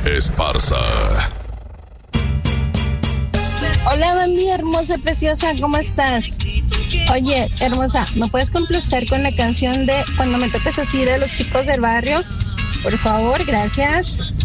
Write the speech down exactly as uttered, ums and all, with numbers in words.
Esparza. Hola, Bambi, hermosa, preciosa, ¿cómo estás? Oye, hermosa, ¿me puedes complacer con la canción de Cuando me toques así de los chicos del barrio? Por favor, gracias.